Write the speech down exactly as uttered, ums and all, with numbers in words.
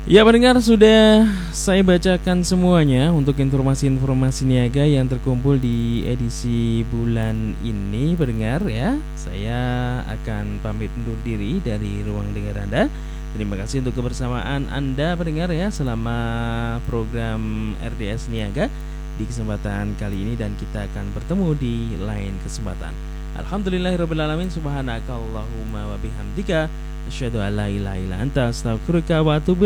Ya pendengar, sudah saya bacakan semuanya untuk informasi-informasi niaga yang terkumpul di edisi bulan ini pendengar ya. Saya akan pamit undur diri dari ruang dengar Anda. Terima kasih untuk kebersamaan Anda pendengar ya selama program R D S Niaga di kesempatan kali ini, dan kita akan bertemu di lain kesempatan. Alhamdulillahirrabbilalamin, subhanakallahumma wa bihamdika asyhadu an la ilaha illa anta astaghfiruka wa atubu